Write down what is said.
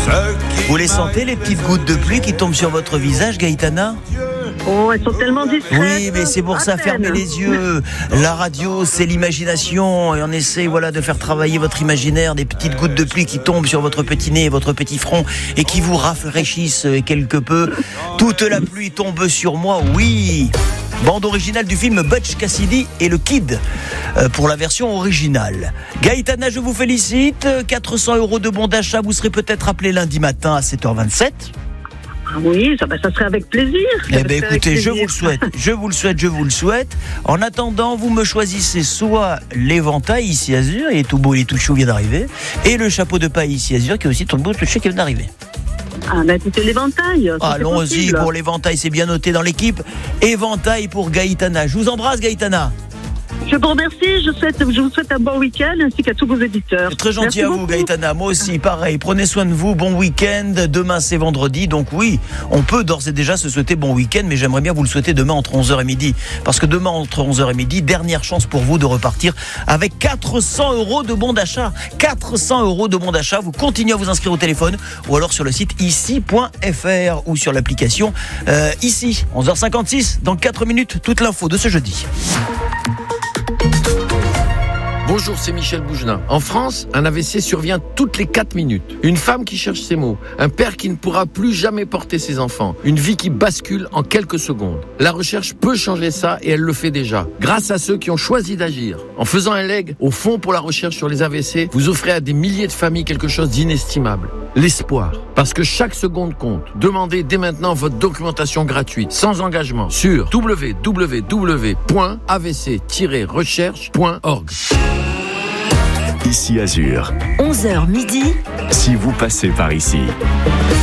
Vous les sentez, les petites gouttes de pluie qui tombent sur votre visage, Gaëtana ? Oh, elles sont tellement discrètes. Oui, mais c'est pour ça, fermez les yeux. La radio, c'est l'imagination. Et on essaie de faire travailler votre imaginaire. Des petites gouttes de pluie qui tombent sur votre petit nez et votre petit front et qui vous rafraîchissent quelque peu. Toute la pluie tombe sur moi, oui. Bande originale du film Butch Cassidy et le Kid pour la version originale. Gaëtana, je vous félicite. 400 € de bon d'achat. Vous serez peut-être appelé lundi matin à 7h27. Oui, ça serait avec plaisir. Écoutez, je vous le souhaite. En attendant, vous me choisissez soit l'éventail ici Azur, il est tout beau, il est tout chaud, vient d'arriver, et le chapeau de paille ici Azur, qui est aussi tout beau, tout chaud, qui vient d'arriver. Écoutez, l'éventail. Allons-y pour l'éventail, c'est bien noté dans l'équipe. Éventail pour Gaëtana. Je vous embrasse, Gaëtana. Je vous remercie, je vous souhaite un bon week-end ainsi qu'à tous vos éditeurs. C'est très gentil à vous, Gaëtana. Moi aussi, pareil. Prenez soin de vous. Bon week-end. Demain, c'est vendredi. Donc oui, on peut d'ores et déjà se souhaiter bon week-end, mais j'aimerais bien vous le souhaiter demain entre 11h et midi. Parce que demain, entre 11h et midi, dernière chance pour vous de repartir avec 400 € de bons d'achat. 400 € de bons d'achat. Vous continuez à vous inscrire au téléphone ou alors sur le site ici.fr ou sur l'application ici. 11h56, dans 4 minutes, toute l'info de ce jeudi. Bonjour, c'est Michel Bougelin. En France, un AVC survient toutes les 4 minutes. Une femme qui cherche ses mots. Un père qui ne pourra plus jamais porter ses enfants. Une vie qui bascule en quelques secondes. La recherche peut changer ça et elle le fait déjà. Grâce à ceux qui ont choisi d'agir. En faisant un leg au Fonds pour la recherche sur les AVC, vous offrez à des milliers de familles quelque chose d'inestimable. L'espoir. Parce que chaque seconde compte. Demandez dès maintenant votre documentation gratuite, sans engagement, sur www.avc-recherche.org. Ici Azur. 11h midi. Si vous passez par ici.